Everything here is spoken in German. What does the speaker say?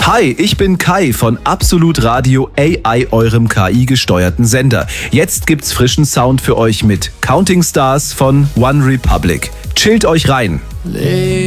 Hi, ich bin Kai von Absolut Radio AI, eurem KI-gesteuerten Sender. Jetzt gibt's frischen Sound für euch mit Counting Stars von One Republic. Chillt euch rein.